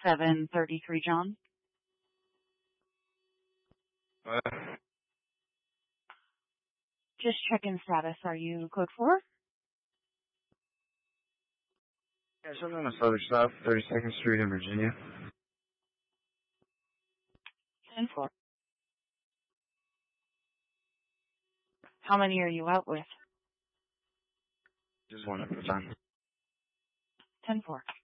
733 John. Just checking status. Are you code 4? Yeah, something on the Southern South, 32nd Street in Virginia. 10-4. How many are you out with? Just one at a time. 10-4.